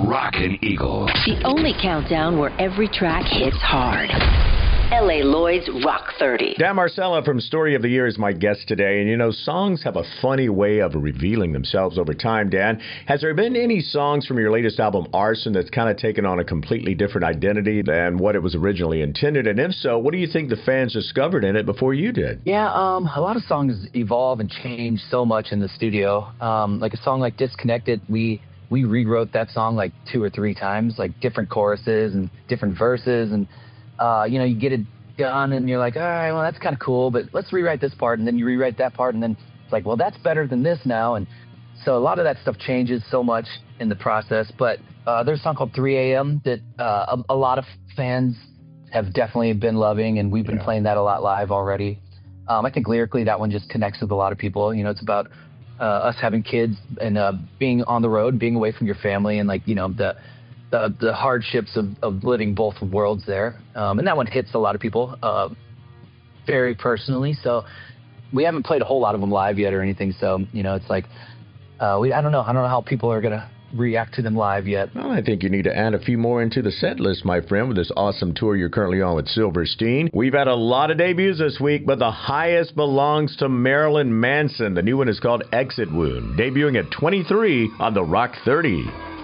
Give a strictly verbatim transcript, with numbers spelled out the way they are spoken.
Rockin' Eagle. The only countdown where every track hits hard. L A. Lloyd's Rock thirty. Dan Marcella from Story of the Year is my guest today. And, you know, songs have a funny way of revealing themselves over time, Dan. Has there been any songs from your latest album, Arson, that's kind of taken on a completely different identity than what it was originally intended? And if so, what do you think the fans discovered in it before you did? Yeah, um, a lot of songs evolve and change so much in the studio. Um, like a song like Disconnected, we... We rewrote that song like two or three times, like different choruses and different verses. And, uh, you know, you get it done and you're like, all right, well, that's kind of cool, but let's rewrite this part. And then you rewrite that part. And then it's like, well, that's better than this now. And so a lot of that stuff changes so much in the process. But uh, there's a song called three A M that uh, a, a lot of fans have definitely been loving. And we've been yeah. playing that a lot live already. Um, I think lyrically that one just connects with a lot of people. You know, it's about Uh, us having kids and uh, being on the road, being away from your family, and like you know the the, the hardships of, of living both worlds there. Um, and that one hits a lot of people uh, very personally. So we haven't played a whole lot of them live yet or anything. So you know it's like uh, we I don't know I don't know how people are gonna react to them live yet. Well, I think you need to add a few more into the set list, my friend, with this awesome tour you're currently on with Silverstein. We've had a lot of debuts this week, but the highest belongs to Marilyn Manson. The new one is called Exit Wound, debuting at twenty-three on the Rock thirty.